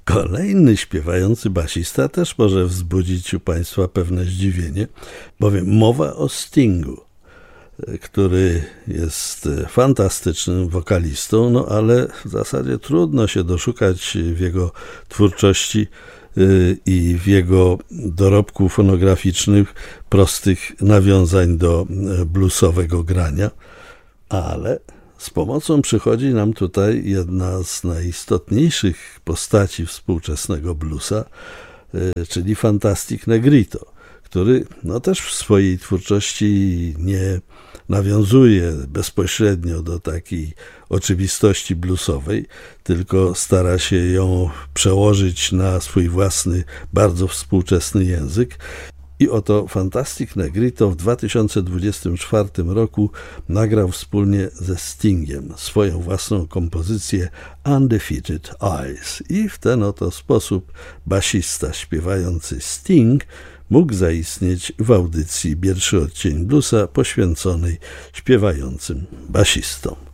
Kolejny śpiewający basista też może wzbudzić u Państwa pewne zdziwienie, bowiem mowa o Stingu, który jest fantastycznym wokalistą, no ale w zasadzie trudno się doszukać w jego twórczości i w jego dorobku fonograficznych prostych nawiązań do bluesowego grania, ale z pomocą przychodzi nam tutaj jedna z najistotniejszych postaci współczesnego bluesa, czyli Fantastic Negrito, który też w swojej twórczości nie nawiązuje bezpośrednio do takiej oczywistości bluesowej, tylko stara się ją przełożyć na swój własny, bardzo współczesny język. I oto Fantastic Negrito w 2024 roku nagrał wspólnie ze Stingiem swoją własną kompozycję Undefeated Eyes. I w ten oto sposób basista śpiewający Sting mógł zaistnieć w audycji Pierwszy odcień bluesa poświęconej śpiewającym basistom.